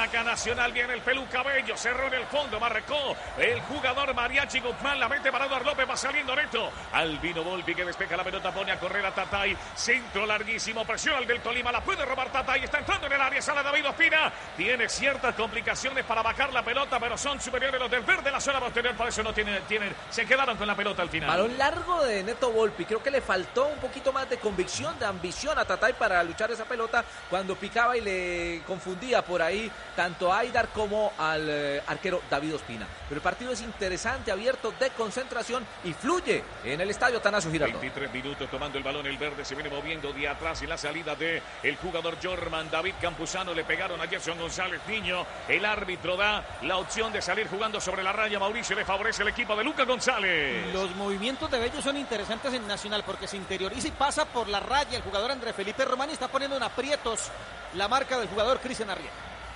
Ataca Nacional, viene el Pelú Cabello, cerró en el fondo, marcó el jugador Mariachi Guzmán, la mete para Eduardo López, va saliendo neto. Albino Volpi que despeja la pelota, pone a correr a Tatay, centro larguísimo, presiona al del Tolima, la puede robar Tatay, está entrando en el área, sale David Ospina, tiene ciertas complicaciones para bajar la pelota, pero son superiores los del verde, la zona posterior, por eso no tienen, se quedaron con la pelota al final. Balón largo de Neto Volpi, creo que le faltó un poquito más de convicción, de ambición a Tatay para luchar esa pelota cuando picaba y le confundía por ahí tanto a Aidar como al arquero David Ospina. Pero el partido es interesante, abierto, de concentración y fluye en el estadio Atanasio Girardot. 23 minutos tomando el balón, el verde se viene moviendo de atrás en la salida de el jugador Jorman David Campuzano, le pegaron a Gerson González Niño, el árbitro da la opción de salir jugando sobre la raya, Mauricio le favorece el equipo de Lucas González. Los movimientos de Bello son interesantes en Nacional porque se interioriza y pasa por la raya el jugador André Felipe Román y está poniendo en aprietos la marca del jugador Cristian Arrieta.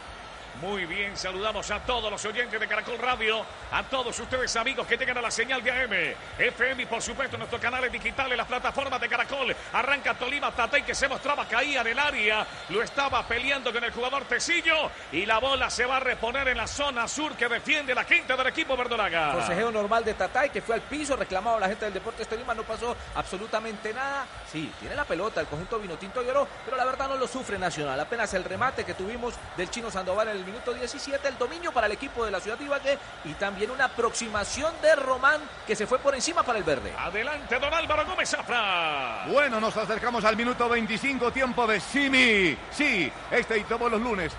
Muy bien, saludamos a todos los oyentes de Caracol Radio, a todos ustedes amigos que llegan a la señal de AM, FM y por supuesto nuestros canales digitales, las plataformas de Caracol. Arranca Tolima, Tatay que se mostraba caía en el área, lo estaba peleando con el jugador Tecillo y la bola se va a reponer en la zona sur que defiende la quinta del equipo verdolaga. Forcejeo normal de Tatay que fue al piso, reclamado a la gente del Deportes Tolima, no pasó absolutamente nada. Sí, tiene la pelota el conjunto Vinotinto y Oro, pero la verdad no lo sufre Nacional. Apenas el remate que tuvimos del Chino Sandoval en el minuto 17, el dominio para el equipo de la ciudad de Ibagué y también una aproximación de Román que se fue por encima para el verde. Adelante don Álvaro Gómez Zafra. Bueno, nos acercamos al minuto 25, tiempo de Simi. Sí, este y todos los lunes,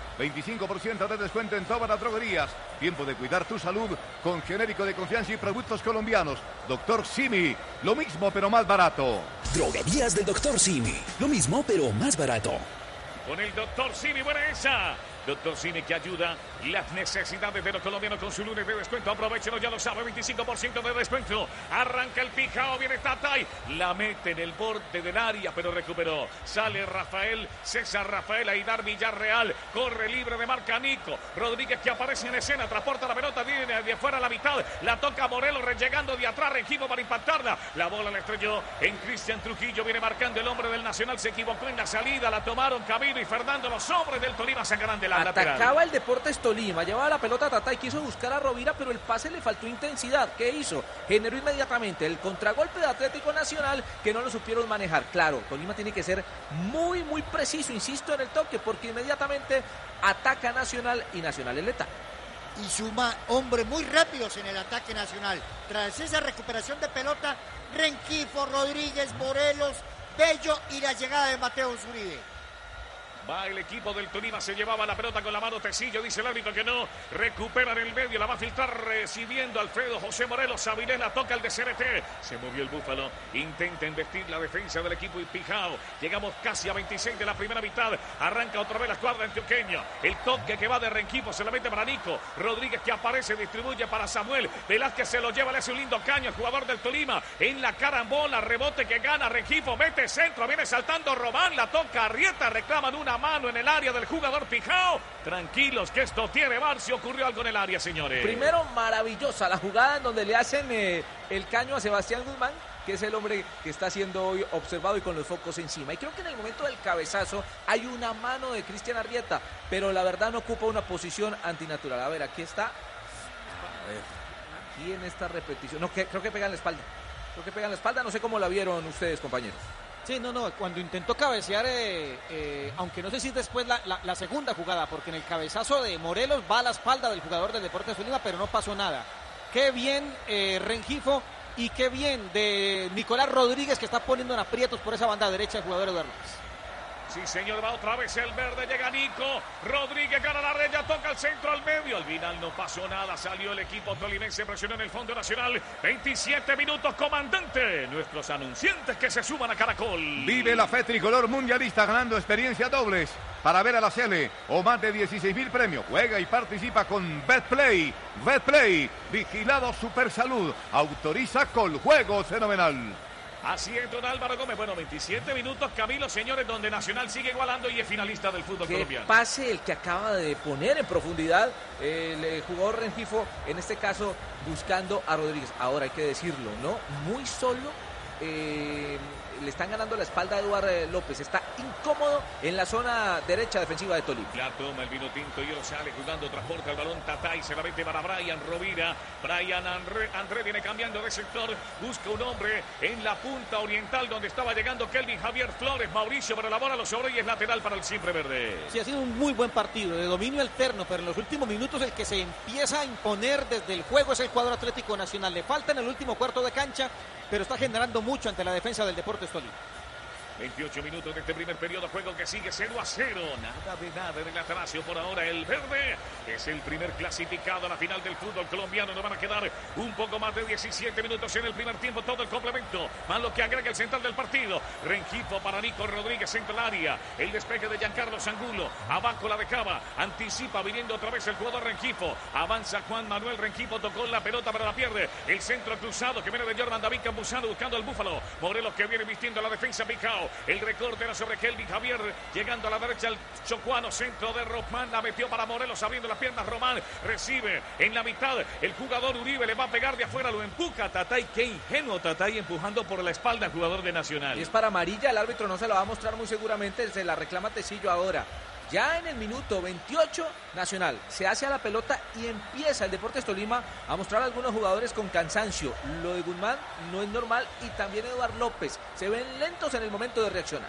25% de descuento en todas las droguerías. Tiempo de cuidar tu salud con genérico de confianza y productos colombianos. Doctor Simi, lo mismo pero más barato. Droguerías del Doctor Simi, lo mismo pero más barato. Con el Doctor Simi, buena esa. Doctor Cine que ayuda las necesidades de los colombianos con su lunes de descuento. Aprovechenlo, ya lo sabe, 25% de descuento. Arranca el pijao, viene Tatay. La mete en el borde del área, pero recuperó. Sale Rafael, César Rafael, Aidar Villarreal. Corre libre de marca Nico Rodríguez que aparece en escena. Transporta la pelota, viene de afuera a la mitad. La toca Morelos, llegando de atrás, Rengifo para impactarla. La bola la estrelló en Cristian Trujillo. Viene marcando el hombre del Nacional. Se equivocó en la salida. La tomaron Camilo y Fernando. Los hombres del Tolima sacarán de la atacaba lateral. el Deportes Tolima, llevaba la pelota a Tatay, quiso buscar a Rovira, pero el pase le faltó intensidad. ¿Qué hizo? Generó inmediatamente el contragolpe de Atlético Nacional que no lo supieron manejar. Claro, Tolima tiene que ser muy preciso, insisto, en el toque, porque inmediatamente ataca Nacional y Nacional es letal. Y suma hombres muy rápidos en el ataque Nacional. Tras esa recuperación de pelota, Rengifo, Rodríguez, Morelos, Bello y la llegada de Mateo Zuribe. Va el equipo del Tolima, se llevaba la pelota con la mano Tecillo, dice el árbitro que no, recupera en el medio, la va a filtrar recibiendo Alfredo José Morelos, Avilés la toca el de CRT, se movió el Búfalo, intenta investir la defensa del equipo Pijao, llegamos casi a 26 de la primera mitad, arranca otra vez la escuadra antioqueña, el toque que va de Rengifo, se la mete para Nico Rodríguez que aparece, distribuye para Samuel, Velázquez se lo lleva, le hace un lindo caño al jugador del Tolima, en la carambola, rebote que gana Rengifo, mete centro, viene saltando Román, la toca Arrieta, reclaman una mano en el área del jugador Pijao. Tranquilos que esto tiene bar si ocurrió algo en el área, señores. Primero, maravillosa la jugada en donde le hacen el caño a Sebastián Guzmán, que es el hombre que está siendo hoy observado y con los focos encima. Y creo que en el momento del cabezazo hay una mano de Cristian Arrieta, pero la verdad no ocupa una posición antinatural. A ver, aquí está. A ver, aquí en esta repetición. No, creo que pega en la espalda. Creo que pega en la espalda. No sé cómo la vieron ustedes, compañeros. Sí, no, cuando intentó cabecear, aunque no sé si después la segunda jugada, porque en el cabezazo de Morelos va a la espalda del jugador del Deportes Tolima, pero no pasó nada. Qué bien Rengifo y qué bien de Nicolás Rodríguez que está poniendo en aprietos por esa banda derecha el jugador Eduardo López. Sí, señor, va otra vez el verde, llega Nico Rodríguez, gana la red, ya toca el centro al medio, al final no pasó nada, salió el equipo tolimense, presionó en el fondo nacional, 27 minutos, comandante, nuestros anunciantes que se suman a Caracol. Vive la fe tricolor mundialista ganando experiencia dobles para ver a la Sele o más de 16.000 premios, juega y participa con Betplay, vigilado Supersalud, autoriza con juego fenomenal. Así es, don Álvaro Gómez. Bueno, 27 minutos, Camilo, señores, donde Nacional sigue igualando y es finalista del fútbol colombiano. Pase el que acaba de poner en profundidad el jugador Rengifo, en este caso buscando a Rodríguez. Ahora hay que decirlo, ¿no? Muy solo le están ganando la espalda a Eduardo López. Está incómodo en la zona derecha defensiva de Tolima. La toma el vino tinto y lo sale jugando, transporta el balón Tatay, se la mete para Brian Rovira. Brian André viene cambiando de sector, busca un hombre en la punta oriental donde estaba llegando Kelvin Javier Flores. Mauricio para la bola, lo sobre y es lateral para el Siempre Verde. Sí, ha sido un muy buen partido de dominio alterno, pero en los últimos minutos el que se empieza a imponer desde el juego es el cuadro Atlético Nacional. Le falta en el último cuarto de cancha, pero está generando mucho ante la defensa del Deportes Tolima. 28 minutos de este primer periodo, juego que sigue 0-0. Nada de nada en el Atanasio por ahora. El Verde es el primer clasificado a la final del fútbol colombiano. Nos van a quedar un poco más de 17 minutos en el primer tiempo. Todo el complemento, más lo que agrega el central del partido. Rengifo para Nico Rodríguez en el área. El despeje de Giancarlo Angulo. Abajo la dejaba. Anticipa viniendo otra vez el jugador Rengifo. Avanza Juan Manuel Rengifo. Tocó la pelota pero la pierde. El centro cruzado que viene de Jordan David Campuzano buscando al Búfalo. Morelos que viene vistiendo la defensa Picao. El recorte era sobre Kelvin Javier, llegando a la derecha el chocuano, centro de Román, la metió para Morelos, abriendo las piernas. Román recibe en la mitad, el jugador Uribe le va a pegar de afuera, lo empuja Tatay. Qué ingenuo Tatay empujando por la espalda al jugador de Nacional. Y es para amarilla, el árbitro no se la va a mostrar muy seguramente, se la reclama Tecillo ahora. Ya en el minuto 28, Nacional se hace a la pelota y empieza el Deportes Tolima a mostrar a algunos jugadores con cansancio. Lo de Guzmán no es normal y también Eduardo López. Se ven lentos en el momento de reaccionar.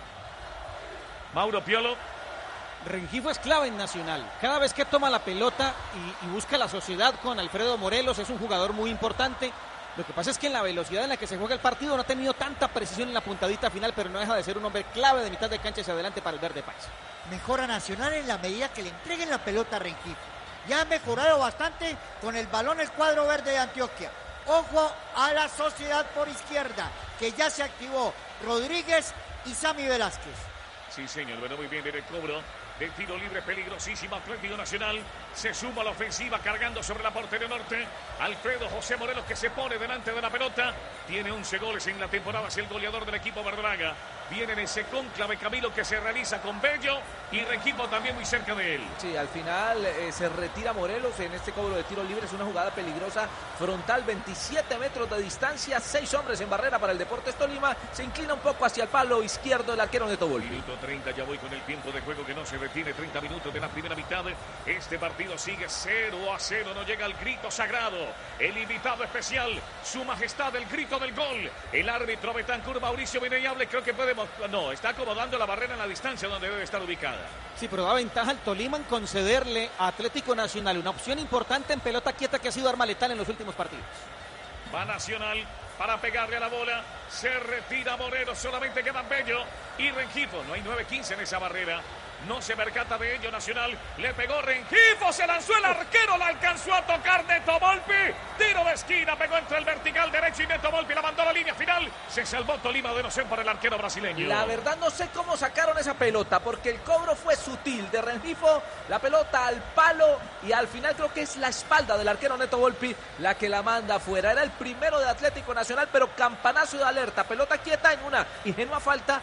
Mauro Piolo. Rengifo es clave en Nacional. Cada vez que toma la pelota y busca la sociedad con Alfredo Morelos, es un jugador muy importante. Lo que pasa es que en la velocidad en la que se juega el partido no ha tenido tanta precisión en la puntadita final, pero no deja de ser un hombre clave de mitad de cancha hacia adelante para el Verde Paisa. Mejora Nacional en la medida que le entreguen la pelota a Rengifo. Ya ha mejorado bastante con el balón el cuadro verde de Antioquia. Ojo a la sociedad por izquierda, que ya se activó Rodríguez y Sammy Velázquez. Sí, señor, bueno, muy bien en el cobro de tiro libre peligrosísimo. Atlético Nacional se suma a la ofensiva cargando sobre la portería norte. Alfredo José Morelos que se pone delante de la pelota. Tiene 11 goles en la temporada, es el goleador del equipo verdolaga. Viene en ese cónclave Camilo que se realiza con Bello y Rengifo también muy cerca de él. Sí, al final se retira Morelos en este cobro de tiro libre. Es una jugada peligrosa, frontal, 27 metros de distancia, 6 hombres en barrera para el Deportes Tolima. Se inclina un poco hacia el palo izquierdo el arquero Neto Volpi. Minuto 30, ya voy con el tiempo de juego que no se retiene. 30 minutos de la primera mitad. Este partido sigue 0-0. No llega el grito sagrado. El invitado especial, su majestad, el grito del gol. El árbitro Betancur Mauricio Vineyable, creo que podemos. No, está acomodando la barrera en la distancia donde debe estar ubicada. Sí, pero da ventaja al Tolima en concederle a Atlético Nacional una opción importante en pelota quieta que ha sido arma letal en los últimos partidos. Va Nacional para pegarle a la bola. Se retira Morelos, solamente quedan Bello y Rengifo. No hay 9-15 en esa barrera. No se percata de ello Nacional. Le pegó Rengifo, se lanzó el arquero, la alcanzó a tocar Neto Volpi. Tiro de esquina, pegó entre el vertical derecho y Neto Volpi la mandó a la línea final. Se salvó Tolima de no ser por el arquero brasileño. La verdad no sé cómo sacaron esa pelota, porque el cobro fue sutil de Rengifo, la pelota al palo y al final creo que es la espalda del arquero Neto Volpi la que la manda afuera. Era el primero de Atlético Nacional, pero campanazo de alerta, pelota quieta en una ingenua falta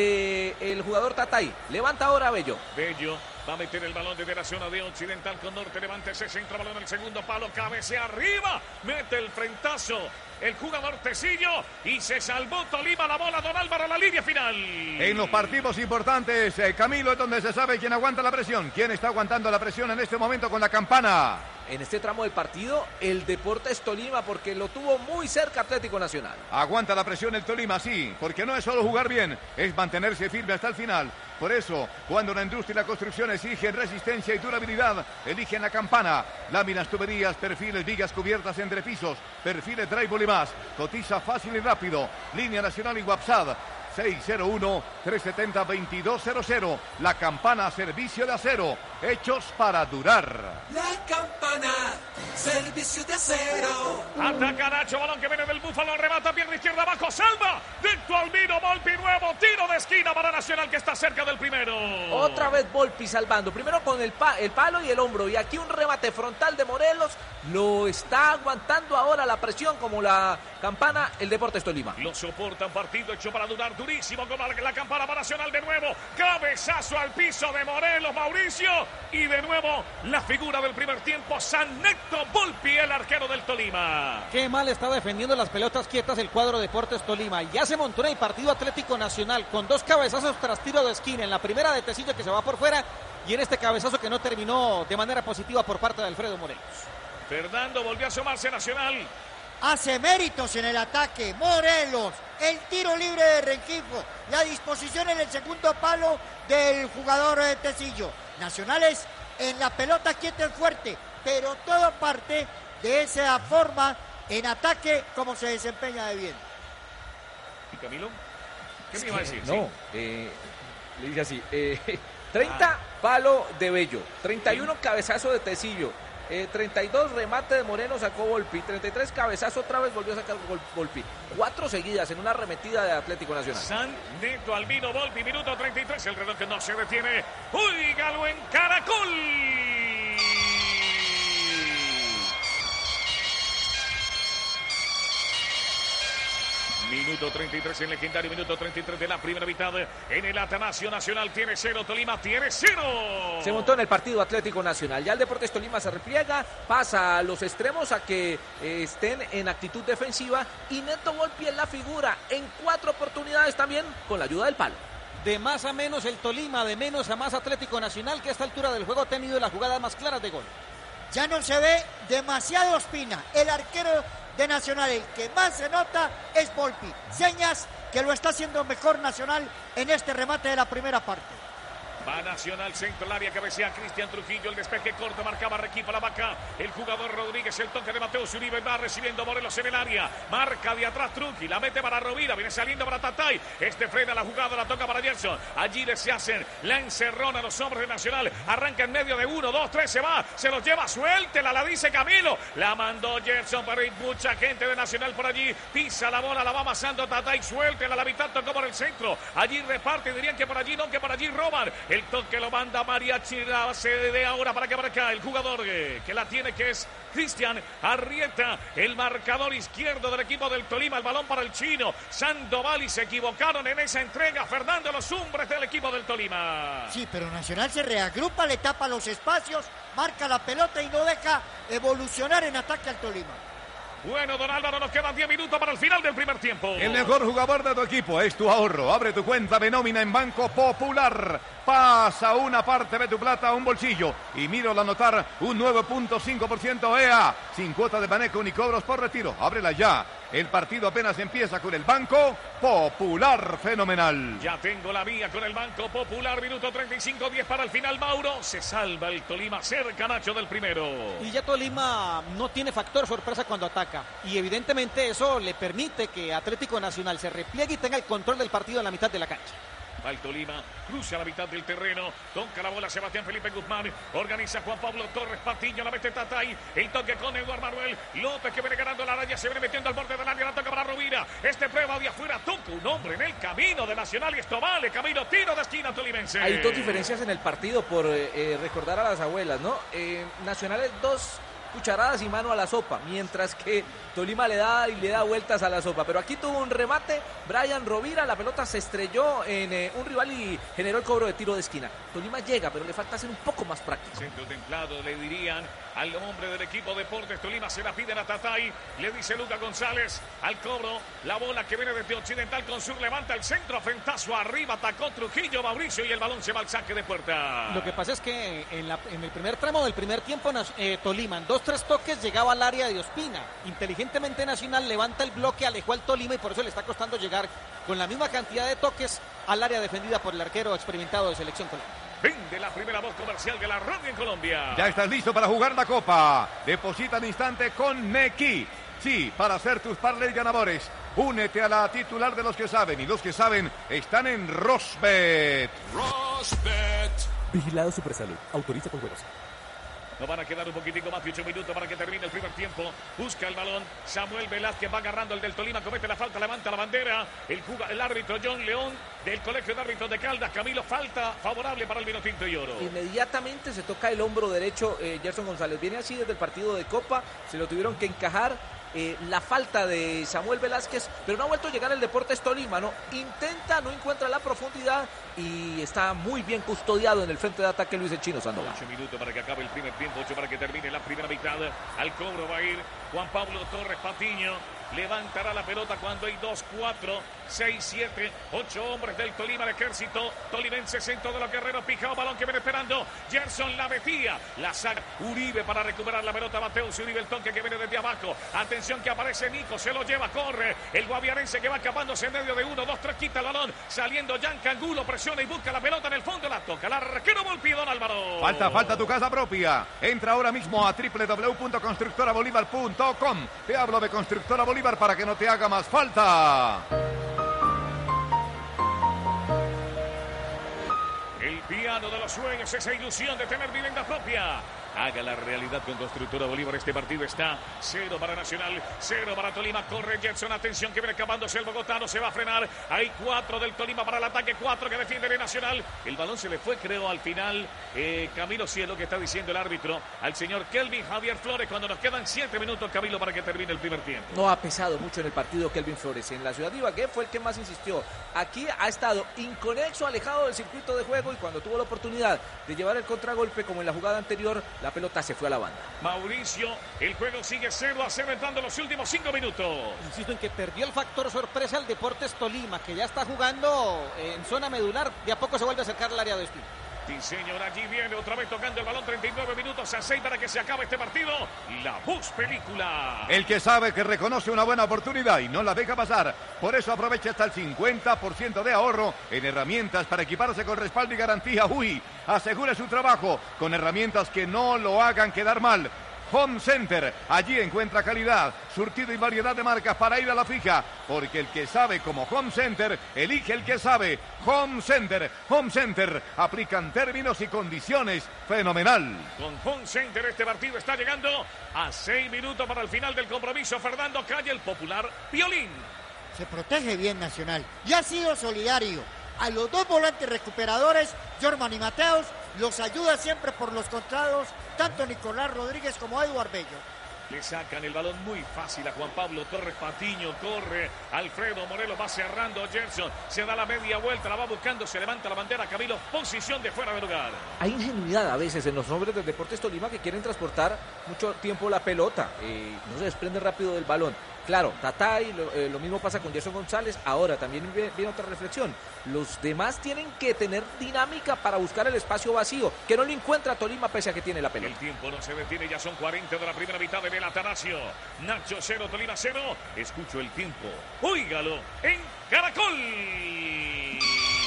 del jugador Tatay. Levanta ahora Bello. Bello va a meter el balón desde la zona de occidental con norte, levanta ese centro, balón en el segundo palo, cabecea arriba, mete el frentazo el jugador Tecillo y se salvó Tolima, la bola Don Álvaro a la línea final. En los partidos importantes, Camilo, es donde se sabe quién aguanta la presión. ¿Quién está aguantando la presión en este momento con la campana? En este tramo del partido, el Deportes Tolima, porque lo tuvo muy cerca Atlético Nacional. Aguanta la presión el Tolima, sí, porque no es solo jugar bien, es mantenerse firme hasta el final. Por eso, cuando la industria y la construcción exigen resistencia y durabilidad, eligen la campana. Láminas, tuberías, perfiles, vigas cubiertas entre pisos, perfiles drywall y más. Cotiza fácil y rápido. Línea Nacional y WhatsApp 601-370-2200. La campana, servicio de acero, hechos para durar. La campana, servicio de acero. Ataca Nacho, balón que viene del Búfalo, remata pierna izquierda abajo, salva. Dentro Albino, Volpi nuevo, tiro de esquina para Nacional que está cerca del primero. Otra vez Volpi salvando, primero con el palo y el hombro, y aquí un remate frontal de Morelos. Lo está aguantando ahora la presión como la campana el Deportes Tolima. Lo soporta, un partido hecho para durar durísimo con la campana para Nacional de nuevo. Cabezazo al piso de Morelos, Mauricio. Y de nuevo la figura del primer tiempo, Sanneto Volpi, el arquero del Tolima. Qué mal está defendiendo las pelotas quietas el cuadro Deportes Tolima. Ya se montó en el partido Atlético Nacional con 2 cabezazos tras tiro de esquina. En la primera de Tecillo, que se va por fuera, y en este cabezazo que no terminó de manera positiva por parte de Alfredo Morelos. Fernando volvió a asomarse Nacional. Hace méritos en el ataque, Morelos, el tiro libre de Rengifo, la disposición en el segundo palo del jugador Tecillo. Nacionales en la pelota quieta y fuerte, pero todo parte de esa forma en ataque como se desempeña de bien. ¿Y Camilo? ¿Qué me iba a decir? No, le dice así, 30 palo de Bello, 31 cabezazo de Tecillo, 32 remate de Moreno, sacó Volpi, 33 cabezazo, otra vez volvió a sacar Volpi, 4 seguidas en una arremetida de Atlético Nacional. Sanneto Albino Volpi, minuto 33, el reloj que no se detiene. ¡Úigalo en Caracol! Minuto 33 en legendario, minuto 33 de la primera mitad. En el Atanasio Nacional tiene 0, Tolima tiene 0. Se montó en el partido Atlético Nacional. Ya el Deportes Tolima se repliega, pasa a los extremos a que estén en actitud defensiva. Y Neto Volpi es la figura en 4 oportunidades también con la ayuda del palo. De más a menos el Tolima, de menos a más Atlético Nacional, que a esta altura del juego ha tenido las jugadas más claras de gol. Ya no se ve demasiado Ospina, el arquero de Nacional, el que más se nota es Volpi. Señas que lo está haciendo mejor Nacional en este remate de la primera parte. Va Nacional, centro del área, cabecea Cristian Trujillo, el despeje corto, marcaba Requipa la vaca, el jugador Rodríguez, el toque de Mateo Uribe, va recibiendo Morelos en el área, marca de atrás Trujillo, la mete para Rovira, viene saliendo para Tatay, frena la jugada, la toca para Gerson, allí se hacen la encerrona a los hombres de Nacional, arranca en medio de 1, 2, 3, se va, se los lleva, suéltela, la dice Camilo, la mandó Gerson, pero hay mucha gente de Nacional por allí, pisa la bola, la va amasando Tatay, suéltela, la mitad tocó por el centro, allí reparte, dirían que por allí no, que por allí roban, el toque lo manda Mariachi, la cede ahora para acá el jugador que la tiene, que es Cristian Arrieta, el marcador izquierdo del equipo del Tolima, el balón para el chino Sandoval, y se equivocaron en esa entrega, Fernando, los hombres del equipo del Tolima. Sí, pero Nacional se reagrupa, le tapa los espacios, marca la pelota y no deja evolucionar en ataque al Tolima. Bueno, don Álvaro, nos quedan 10 minutos para el final del primer tiempo. El mejor jugador de tu equipo es tu ahorro. Abre tu cuenta de nómina en Banco Popular. Pasa una parte de tu plata a un bolsillo y míralo anotar un 9.5% EA. Sin cuota de manejo ni cobros por retiro. Ábrela ya. El partido apenas empieza con el Banco Popular. Fenomenal. Ya tengo la mía con el Banco Popular. Minuto 35, 10 para el final, Mauro. Se salva el Tolima, cerca Nacho del primero. Y ya Tolima no tiene factor sorpresa cuando ataca. Y evidentemente eso le permite que Atlético Nacional se repliegue y tenga el control del partido en la mitad de la cancha. Va el Tolima, cruza la mitad del terreno, toca la bola Sebastián Felipe Guzmán, organiza Juan Pablo Torres, Patiño, la mete Tatay, el toque con Eduardo Manuel López, que viene ganando la raya, se viene metiendo al borde del área, la toca para Rovira, prueba de afuera, toca un hombre en el camino de Nacional y esto vale, Camilo, tiro de esquina tolimense. Hay 2 diferencias en el partido por recordar a las abuelas, ¿no? Nacional es 2 cucharadas y mano a la sopa, mientras que Tolima le da vueltas a la sopa, pero aquí tuvo un remate, Brian Rovira, la pelota se estrelló en un rival y generó el cobro de tiro de esquina. Tolima llega, pero le falta ser un poco más práctico. Centro templado, le dirían al hombre del equipo Deportes Tolima, se la piden a Tatay, le dice Luca González, al cobro, la bola que viene desde Occidental con Sur, levanta el centro, frentazo arriba, atacó Trujillo, Mauricio, y el balón se va al saque de puerta. Lo que pasa es que en el primer tramo del primer tiempo, Tolima en 2-3 toques llegaba al área de Ospina. Inteligentemente Nacional levanta el bloque, alejó al Tolima y por eso le está costando llegar con la misma cantidad de toques al área defendida por el arquero experimentado de Selección Colombia. Vende la primera voz comercial de la radio en Colombia. Ya estás listo para jugar la Copa. Deposita al instante con Nequi. Sí, para hacer tus parlays ganadores. Únete a la titular de los que saben, y los que saben están en Rosbet. Rosbet. Vigilado Supersalud. Autoriza con juegos. Nos van a quedar un poquitico más de 8 minutos para que termine el primer tiempo. Busca el balón. Samuel Velázquez va agarrando el del Tolima. Comete la falta, levanta la bandera. El árbitro John León del Colegio de Árbitros de Caldas. Camilo, falta favorable para el Vinotinto y Oro. Inmediatamente se toca el hombro derecho Gerson González. Viene así desde el partido de Copa. Se lo tuvieron que encajar la falta de Samuel Velázquez, pero no ha vuelto a llegar el Deportes Tolima, ¿no? Intenta, no encuentra la profundidad y está muy bien custodiado en el frente de ataque Luis el Chino Sandoval. 8 minutos para que acabe el primer tiempo, 8 para que termine la primera mitad. Al cobro va a ir Juan Pablo Torres Patiño. Levantará la pelota cuando hay 2, 4, 6, 7, 8 hombres del Tolima, el ejército tolimense, centro de los guerreros, pijao, balón que viene esperando. Gerson la metía, la saca Uribe para recuperar la pelota. Mateus Uribe, el toque que viene desde abajo. Atención que aparece Nico, se lo lleva, corre. El guaviarense que va escapándose en medio de 1, 2, 3, quita el balón. Saliendo Yanka Angulo, presiona y busca la pelota en el fondo, la toca. El arquero Volpi, don Álvaro. Falta tu casa propia. Entra ahora mismo a www.constructorabolívar.com. Te hablo de Constructora Bolívar para que no te haga más falta. El piano de los sueños, esa ilusión de tener vivienda propia. Haga la realidad con Constructora Bolívar. Este partido está 0 para Nacional, 0 para Tolima. Corre Jetson, atención que viene acabándose el bogotano, se va a frenar. Hay 4 del Tolima para el ataque, 4 que defiende el Nacional. El balón se le fue, creo, al final. Camilo Cielo, que está diciendo el árbitro al señor Kelvin Javier Flores, cuando nos quedan 7 minutos, Camilo, para que termine el primer tiempo. No ha pesado mucho en el partido Kelvin Flores. En la ciudad de Ibagué fue el que más insistió. Aquí ha estado inconexo, alejado del circuito de juego, y cuando tuvo la oportunidad de llevar el contragolpe, como en la jugada anterior, la pelota se fue a la banda. Mauricio, el juego sigue 0-0 entrando los últimos 5 minutos. Insisto en que perdió el factor sorpresa el Deportes Tolima, que ya está jugando en zona medular. De a poco se vuelve a acercar al área de destino. Sí, señor, allí viene otra vez tocando el balón. 39 minutos a 6 para que se acabe este partido. La Bus Película. El que sabe que reconoce una buena oportunidad y no la deja pasar. Por eso aprovecha hasta el 50% de ahorro en herramientas para equiparse con respaldo y garantía. UI, asegure su trabajo con herramientas que no lo hagan quedar mal. Home Center, allí encuentra calidad, surtido y variedad de marcas para ir a la fija, porque el que sabe como Home Center, elige el que sabe. Home Center, aplican términos y condiciones, fenomenal. Con Home Center este partido está llegando a 6 minutos para el final del compromiso. Fernando Calle, el popular violín. Se protege bien Nacional y ha sido solidario. A los 2 volantes recuperadores, Jorman y Mateus, los ayuda siempre por los contrados, tanto Nicolás Rodríguez como Eduard Bello. Le sacan el balón muy fácil a Juan Pablo Torres Patiño, corre Alfredo Morelos, va cerrando Gerson, se da la media vuelta, la va buscando, se levanta la bandera, Camilo, posición de fuera de lugar. Hay ingenuidad a veces en los hombres del Deportes Tolima que quieren transportar mucho tiempo la pelota, no se desprende rápido del balón. Claro, Tatay, lo mismo pasa con Gerson González. Ahora también viene otra reflexión. Los demás tienen que tener dinámica para buscar el espacio vacío, que no lo encuentra Tolima pese a que tiene la pelota. El tiempo no se detiene, ya son 40 de la primera mitad de Atanasio. Nacho 0, Tolima 0. Escucho el tiempo. Óigalo en Caracol.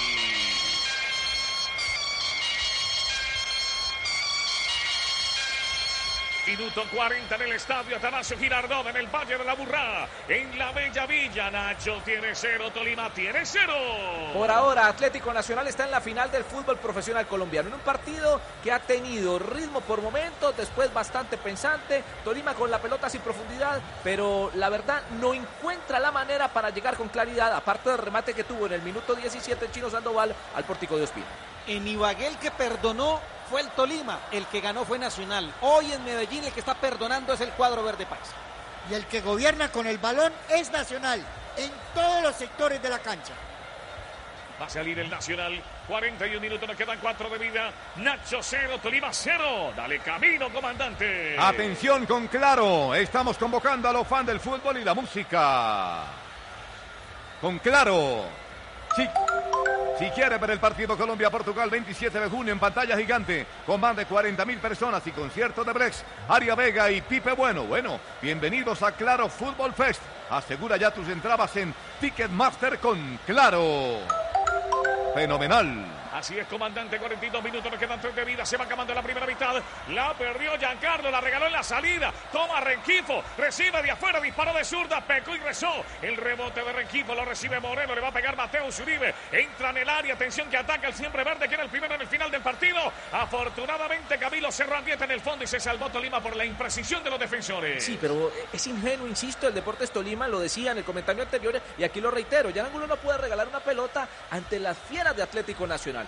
Minuto 40 en el estadio Atanasio Girardot, en el Valle de la Burrá, en la Bella Villa. Nacho tiene 0, Tolima tiene 0. Por ahora, Atlético Nacional está en la final del fútbol profesional colombiano, en un partido que ha tenido ritmo por momentos, después bastante pensante. Tolima con la pelota sin profundidad, pero la verdad no encuentra la manera para llegar con claridad, aparte del remate que tuvo en el minuto 17 el Chino Sandoval al pórtico de Ospina. En Ibagué el que perdonó fue el Tolima, el que ganó fue Nacional. Hoy en Medellín el que está perdonando es el cuadro verde paisa. Y el que gobierna con el balón es Nacional, en todos los sectores de la cancha. Va a salir el Nacional, 41 minutos, nos quedan 4 de vida. Nacho 0, Tolima 0. Dale camino, comandante. Atención con Claro, estamos convocando a los fans del fútbol y la música. Con Claro. Sí. Si quiere ver el partido Colombia-Portugal 27 de junio en pantalla gigante, con más de 40.000 personas y conciertos de Brex, Aria Vega y Pipe Bueno. Bueno, bienvenidos a Claro Fútbol Fest. Asegura ya tus entradas en Ticketmaster con Claro. Fenomenal. Así es, comandante, 42 minutos, nos quedan 3 de vida, se va acabando la primera mitad, la perdió Giancarlo, la regaló en la salida, toma Rengifo, recibe de afuera, disparó de zurda, pecó y rezó, el rebote de Rengifo, lo recibe Moreno, le va a pegar Mateus Uribe, entra en el área, atención que ataca el siempre verde, que era el primero en el final del partido, afortunadamente Camilo cerró ambiente en el fondo y se salvó Tolima por la imprecisión de los defensores. Sí, pero es ingenuo, insisto, el Deportes Tolima, lo decía en el comentario anterior y aquí lo reitero, Jan Angulo no puede regalar una pelota ante las fieras de Atlético Nacional.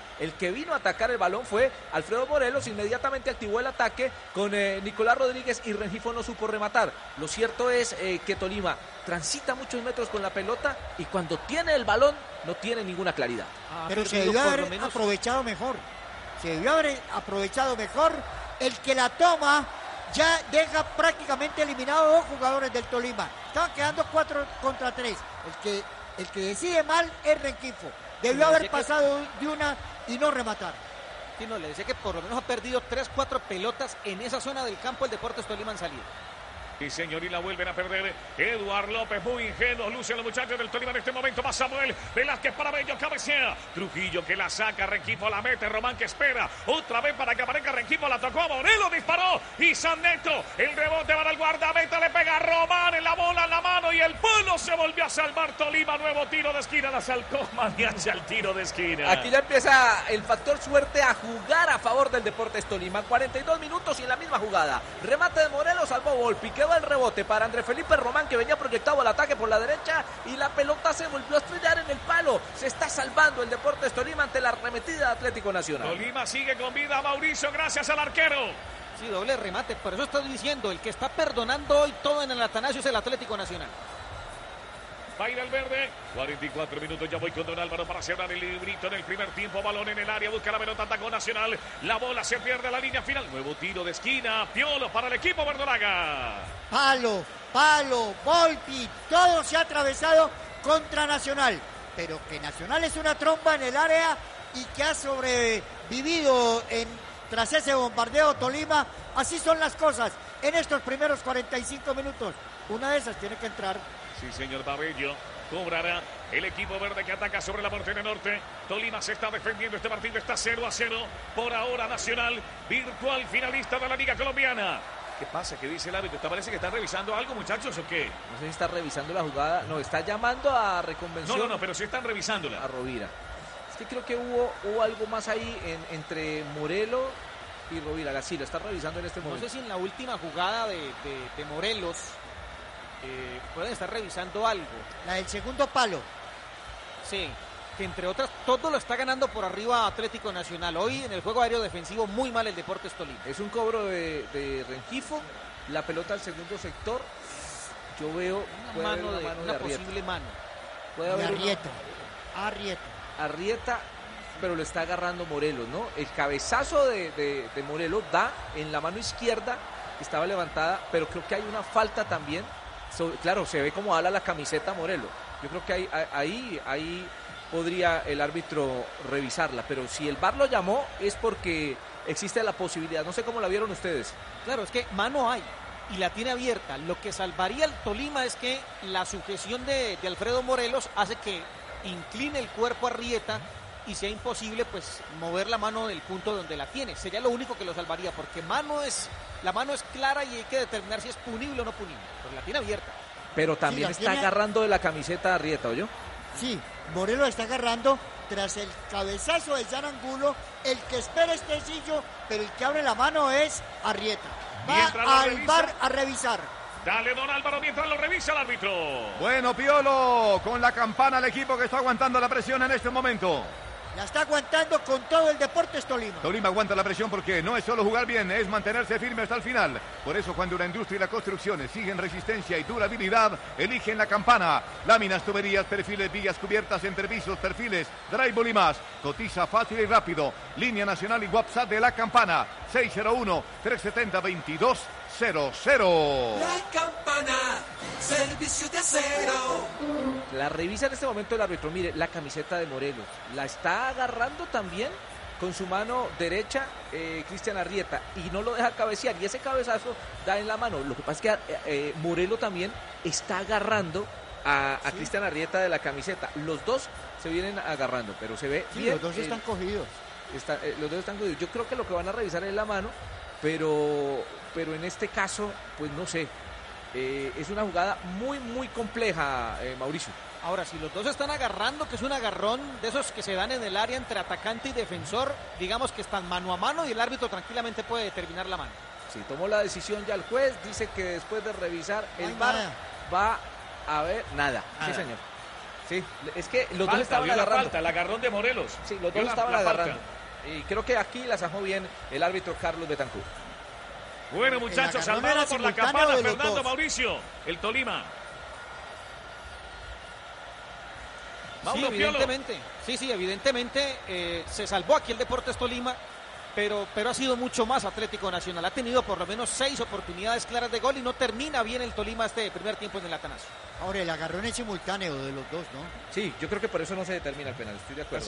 El que vino a atacar el balón fue Alfredo Morelos, inmediatamente activó el ataque con Nicolás Rodríguez y Rengifo no supo rematar. Lo cierto es que Tolima transita muchos metros con la pelota y cuando tiene el balón no tiene ninguna claridad. Pero se debió haber aprovechado mejor. Se debió haber aprovechado mejor. El que la toma ya deja prácticamente eliminados 2 jugadores del Tolima. Estaban quedando 4 contra 3. El que decide mal es Rengifo. Debió haber pasado de una y no rematar. Sí, no, le decía que por lo menos ha perdido 3-4 pelotas en esa zona del campo el Deportes Tolima en salida. Sí, señor, y la vuelven a perder. Eduard López, muy ingenuo, luce los muchachos del Tolima en este momento. Va Samuel Velázquez para Bello, cabecea. Trujillo que la saca, Rengifo la mete, Román que espera. Otra vez para que aparezca Rengifo, la tocó a Morelos, disparó. Y San Neto, el rebote para el guardameta, le pega a Román en la bola, en la mano y el palo se volvió a salvar Tolima. Nuevo tiro de esquina, la salcó Maniacha el tiro de esquina. Aquí ya empieza el factor suerte a jugar a favor del Deportes Tolima. 42 minutos y en la misma jugada. Remate de Morelos, salvó Volpi, quedó el rebote para Andrés Felipe Román, que venía proyectado al ataque por la derecha y la pelota se volvió a estrellar en el palo. Se está salvando el Deportes Tolima ante la arremetida de Atlético Nacional. Tolima sigue con vida, Mauricio, gracias al arquero. Sí, doble remate, por eso estoy diciendo, el que está perdonando hoy todo en el Atanasio es el Atlético Nacional. Va a ir el verde, 44 minutos, ya voy con Don Álvaro para cerrar el librito en el primer tiempo, balón en el área, busca la pelota, atacó Nacional, la bola se pierde a la línea final, nuevo tiro de esquina, Piolo para el equipo verdolaga. Palo, Volpi, todo se ha atravesado contra Nacional, pero que Nacional es una tromba en el área y que ha sobrevivido tras ese bombardeo Tolima. Así son las cosas en estos primeros 45 minutos, una de esas tiene que entrar. Sí, señor Babello. Cobrará el equipo verde que ataca sobre la portería norte. Tolima se está defendiendo este partido. Está 0-0. Por ahora Nacional, virtual finalista de la Liga Colombiana. ¿Qué pasa? ¿Qué dice el árbitro? ¿Te parece que están revisando algo, muchachos, o qué? No sé si está revisando la jugada. No, está llamando a reconvención. No, pero sí están revisándola. A Rovira. Es que creo que hubo algo más ahí entre Morelos y Rovira. Sí, lo está revisando en este momento. No sé si en la última jugada de Morelos pueden estar revisando algo. La del segundo palo. Sí, que entre otras todo lo está ganando por arriba Atlético Nacional. Hoy en el juego aéreo defensivo muy mal el Deportes Tolima. Es un cobro de Rengifo, la pelota al segundo sector. Yo veo una posible mano. Puede haber Arrieta, pero lo está agarrando Morelos, ¿no? El cabezazo de Morelos da en la mano izquierda, que estaba levantada, pero creo que hay una falta también. Claro, se ve como ala la camiseta Morelos. Yo creo que ahí podría el árbitro revisarla, pero si el VAR lo llamó es porque existe la posibilidad. No sé cómo la vieron ustedes. Claro, es que mano hay y la tiene abierta. Lo que salvaría el Tolima es que la sujeción de Alfredo Morelos hace que incline el cuerpo a Arrieta y sea imposible pues mover la mano del punto donde la tiene. Sería lo único que lo salvaría, porque la mano es clara y hay que determinar si es punible o no punible, pero la tiene abierta. Pero también está agarrando de la camiseta Arrieta, ¿oyó? Sí, Morelos está agarrando tras el cabezazo de Jan Angulo. El que espera es Tecillo, pero el que abre la mano es Arrieta. Va al VAR a revisar. Dale, don Álvaro, mientras lo revisa el árbitro. Bueno, Piolo, con la campana el equipo que está aguantando la presión en este momento. La está aguantando con todo el Deportes Tolima. Tolima aguanta la presión porque no es solo jugar bien, es mantenerse firme hasta el final. Por eso cuando la industria y las construcciones exigen resistencia y durabilidad, eligen la campana. Láminas, tuberías, perfiles, vigas cubiertas, entrepisos, perfiles, drywall y más. Cotiza fácil y rápido. Línea nacional y WhatsApp de la campana. 601-370-2200. La campana, servicio de acero. La revisa en este momento el árbitro. Mire, la camiseta de Morelos. La está agarrando también con su mano derecha Cristian Arrieta y no lo deja cabecear. Y ese cabezazo da en la mano. Lo que pasa es que Morelos también está agarrando a Cristian Arrieta de la camiseta. Los dos se vienen agarrando, pero se ve bien. Los dos están cogidos. Los dos están cogidos. Yo creo que lo que van a revisar es la mano, pero en este caso, pues no sé. Es una jugada muy, muy compleja, Mauricio. Ahora, si los dos están agarrando, que es un agarrón de esos que se dan en el área entre atacante y defensor, digamos que están mano a mano y el árbitro tranquilamente puede determinar la mano. Sí, tomó la decisión ya el juez, dice que después de revisar el VAR va a ver nada. Sí, señor. Sí, es que los Falta, dos estaban dio la agarrando. falta, el agarrón de Morelos. Sí, los Dio dos la- estaban la falta. agarrando. Y creo que aquí la sajó bien el árbitro Carlos Betancourt. Bueno, muchachos, agarrón salvado era por la simultáneo campana de los Fernando dos. Mauricio, el Tolima. Mauro Sí, Piolo. evidentemente se salvó aquí el Deportes Tolima, pero ha sido mucho más Atlético Nacional. Ha tenido por lo menos 6 oportunidades claras de gol y no termina bien el Tolima este primer tiempo en el Atanasio. Ahora, el agarrón es simultáneo de los dos, ¿no? Sí, yo creo que por eso no se determina el penal, estoy de acuerdo.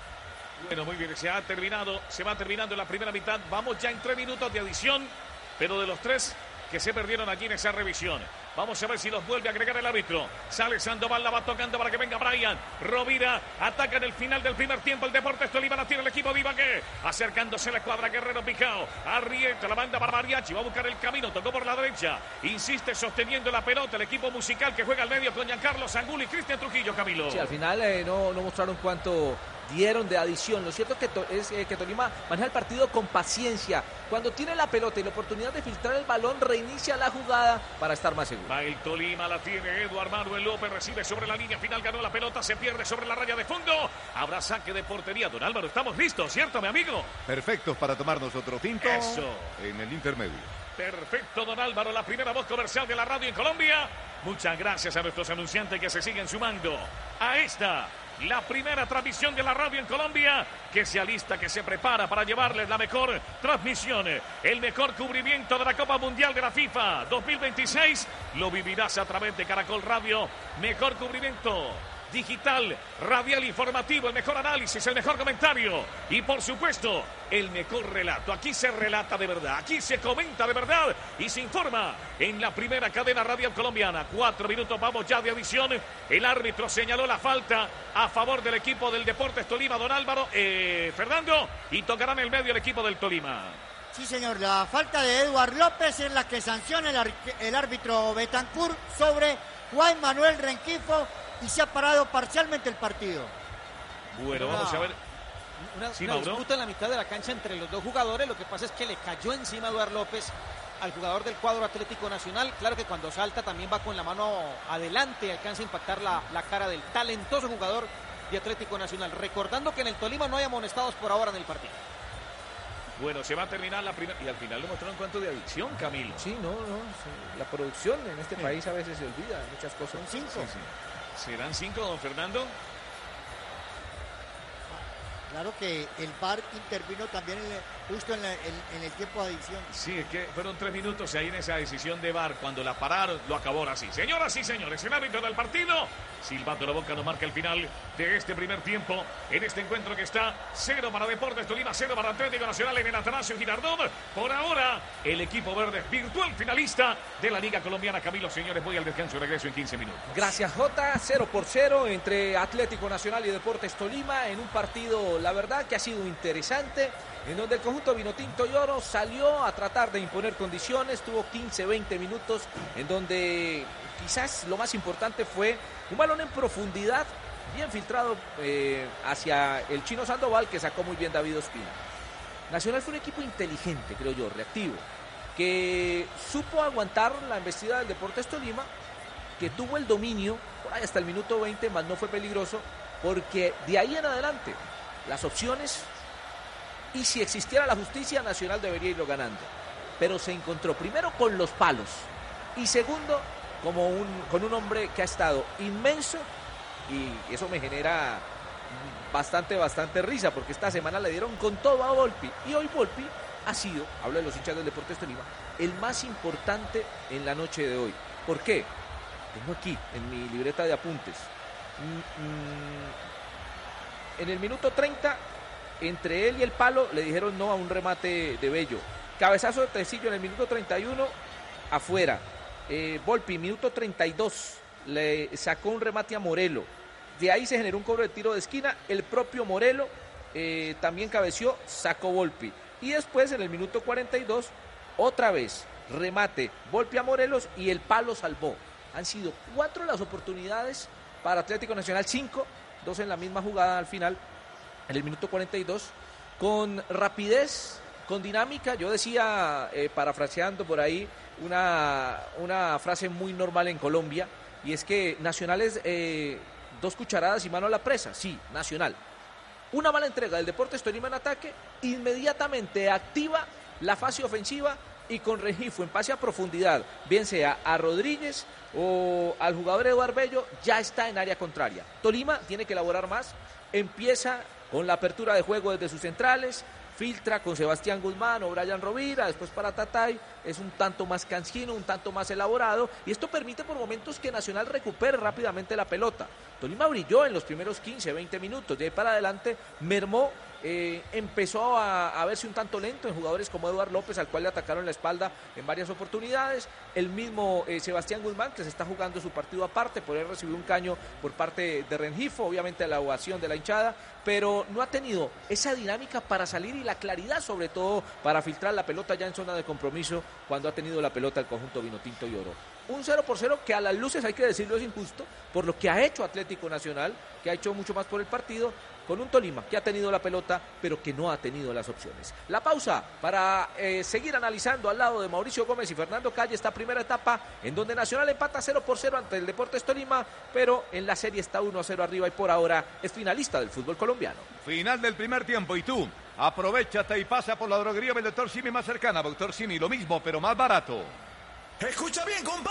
Bueno, muy bien, se va terminando la primera mitad. Vamos ya en 3 minutos de adición, pero de los 3 que se perdieron aquí en esa revisión. Vamos a ver si los vuelve a agregar el árbitro. Sale Sandoval, la va tocando para que venga Brian. Rovira ataca en el final del primer tiempo. El Deportes Tolima la tiene el equipo de Ibagué. Acercándose la escuadra Guerrero Picao. Arrieta, la banda para Mariachi. Va a buscar el camino. Tocó por la derecha. Insiste sosteniendo la pelota. El equipo musical que juega al medio con Giancarlo Angulo y Cristian Trujillo, Camilo. Sí, al final no mostraron cuánto dieron de adición. Lo cierto es que Tolima maneja el partido con paciencia. Cuando tiene la pelota y la oportunidad de filtrar el balón, reinicia la jugada para estar más seguro. Va el Tolima, la tiene Eduard Manuel López, recibe sobre la línea final, ganó la pelota, se pierde sobre la raya de fondo. Habrá saque de portería. Don Álvaro, estamos listos, ¿cierto, mi amigo? Perfectos para tomarnos otro tinto Eso. en el intermedio. Perfecto, don Álvaro, la primera voz comercial de la radio en Colombia. Muchas gracias a nuestros anunciantes que se siguen sumando a esta, la primera transmisión de la radio en Colombia, que se alista, que se prepara para llevarles la mejor transmisión, el mejor cubrimiento de la Copa Mundial de la FIFA 2026. Lo vivirás a través de Caracol Radio. Mejor cubrimiento digital, radial, informativo, el mejor análisis, el mejor comentario y por supuesto el mejor relato. Aquí se relata de verdad, aquí se comenta de verdad y se informa en la primera cadena radial colombiana. 4 minutos, vamos ya de adición. El árbitro señaló la falta a favor del equipo del Deportes Tolima, don Álvaro, Fernando, y tocará en el medio el equipo del Tolima. Sí, señor, la falta de Eduard López es la que sanciona el árbitro Betancourt sobre Juan Manuel Rengifo y se ha parado parcialmente el partido. Bueno, vamos a ver. Una Sí, Mauro. disputa en la mitad de la cancha entre los dos jugadores. Lo que pasa es que le cayó encima a Eduard López al jugador del cuadro Atlético Nacional. Claro que cuando salta también va con la mano adelante y alcanza a impactar la cara del talentoso jugador de Atlético Nacional. Recordando que en el Tolima no hay amonestados por ahora en el partido. Bueno, se va a terminar la primera. Y al final le mostraron cuánto de adicción, Camilo. Sí, sí. La producción en este país a veces se olvida de muchas cosas. Son 5. Sí, sí. ¿Serán 5, don Fernando? Claro que el VAR intervino también justo en el tiempo de adición. Sí, es que fueron 3 minutos y ahí en esa decisión de VAR, cuando la pararon, lo acabó así. Señoras y señores, el árbitro del partido, silbando la boca, no marca el final de este primer tiempo, en este encuentro que está 0 para Deportes Tolima, 0 para Atlético Nacional en el Atanasio Girardot. Por ahora, el equipo verde es virtual finalista de la Liga Colombiana. Camilo, señores, voy al descanso y regreso en 15 minutos. Gracias, Jota. 0-0 entre Atlético Nacional y Deportes Tolima en un partido, la verdad, que ha sido interesante, en donde el conjunto Vinotinto y Oro salió a tratar de imponer condiciones. Tuvo 15-20 minutos en donde quizás lo más importante fue un balón en profundidad, bien filtrado hacia el Chino Sandoval, que sacó muy bien David Ospina. Nacional fue un equipo inteligente, creo yo, reactivo, que supo aguantar la embestida del Deportes Tolima, que tuvo el dominio por ahí hasta el minuto 20, más no fue peligroso, porque de ahí en adelante las opciones, y si existiera la justicia, Nacional debería irlo ganando, pero se encontró primero con los palos y segundo con un hombre que ha estado inmenso, y eso me genera bastante risa, porque esta semana le dieron con todo a Volpi, y hoy Volpi ha sido, hablo de los hinchas del Deportes Tolima, el más importante en la noche de hoy. ¿Por qué? Tengo aquí en mi libreta de apuntes. En el minuto 30, entre él y el palo, le dijeron no a un remate de Bello. Cabezazo de Tecillo en el minuto 31, afuera. Volpi, minuto 32, le sacó un remate a Morelo. De ahí se generó un cobro de tiro de esquina. El propio Morelo también cabeció, sacó Volpi. Y después, en el minuto 42, otra vez, remate, Volpi a Morelos y el palo salvó. Han sido 4 las oportunidades para Atlético Nacional, 5, 2 en la misma jugada al final, en el minuto 42, con rapidez, con dinámica. Yo decía, parafraseando por ahí, una frase muy normal en Colombia, y es que Nacional es 2 cucharadas y mano a la presa, sí, Nacional. Una mala entrega del Deportes Tolima en ataque, inmediatamente activa la fase ofensiva y con Rengifo en pase a profundidad, bien sea a Rodríguez o al jugador Eduardo Bello, ya está en área contraria. Tolima tiene que elaborar más, empieza con la apertura de juego desde sus centrales, filtra con Sebastián Guzmán o Brian Rovira, después para Tatay, es un tanto más cansino, un tanto más elaborado, y esto permite por momentos que Nacional recupere rápidamente la pelota. Tolima brilló en los primeros 15, 20 minutos, de ahí para adelante mermó, empezó a verse un tanto lento en jugadores como Eduardo López, al cual le atacaron la espalda en varias oportunidades, el mismo Sebastián Guzmán, que se está jugando su partido aparte, por él recibió un caño por parte de Rengifo, obviamente la ovación de la hinchada, pero no ha tenido esa dinámica para salir y la claridad sobre todo para filtrar la pelota ya en zona de compromiso cuando ha tenido la pelota el conjunto vinotinto y oro. Un 0-0 que a las luces, hay que decirlo, es injusto por lo que ha hecho Atlético Nacional, que ha hecho mucho más por el partido, con un Tolima que ha tenido la pelota pero que no ha tenido las opciones. La pausa para seguir analizando al lado de Mauricio Gómez y Fernando Calle esta primera etapa en donde Nacional empata 0-0 ante el Deportes Tolima, pero en la serie está 1-0 arriba y por ahora es finalista del fútbol colombiano. Final del primer tiempo y tú, aprovéchate y pasa por la droguería del Dr. Simi más cercana. Dr. Simi, lo mismo pero más barato. Escucha bien, compadre.